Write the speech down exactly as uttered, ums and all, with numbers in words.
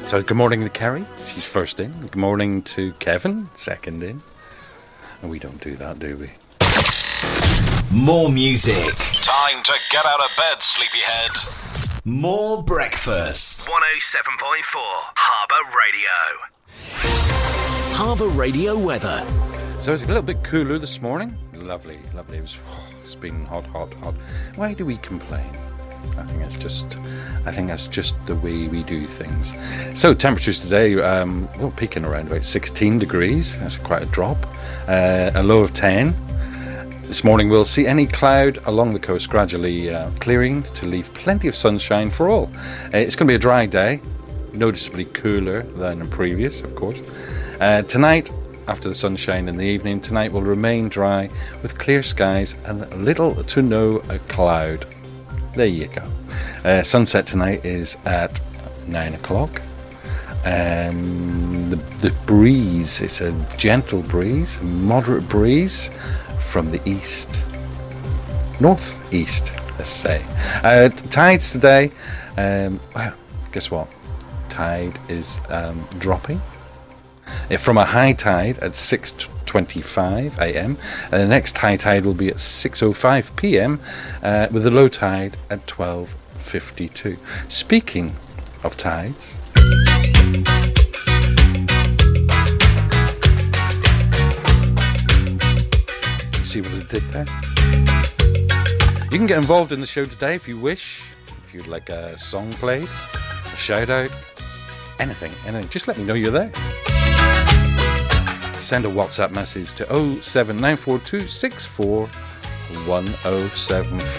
So good morning to Kerry, she's first in. Good morning to Kevin, second in. And we don't do that, do we? More music. Time to get out of bed, sleepyhead. More breakfast. one oh seven point four Harbour Radio. Harbour Radio weather. So it's a little bit cooler this morning. Lovely, lovely. It was, oh, it's been hot, hot, hot. Why do we complain? I think that's just, I think that's just the way we do things. So temperatures today, um, well, peaking around about sixteen degrees. That's quite a drop. Uh, a low of ten. This morning we'll see any cloud along the coast gradually uh, clearing to leave plenty of sunshine for all. Uh, it's going to be a dry day, noticeably cooler than the previous, of course. Uh, tonight, after the sunshine in the evening, tonight will remain dry with clear skies and little to no uh, cloud. There you go. Uh, sunset tonight is at nine o'clock. Um, the, the breeze, it's a gentle breeze, a moderate breeze from the east, northeast, let's say. Uh, tides today, um, well, guess what? Tide is um, dropping uh, from a high tide at six twenty-five a.m. and the next high tide will be at six oh five p.m. uh, with the low tide at twelve fifty-two. Speaking of tides, you see what I did there? You can get involved in the show today if you wish. If you'd like a song played, a shout out, anything, anything, just let me know you're there. Send a WhatsApp message to oh seven nine four two six four one oh seven four.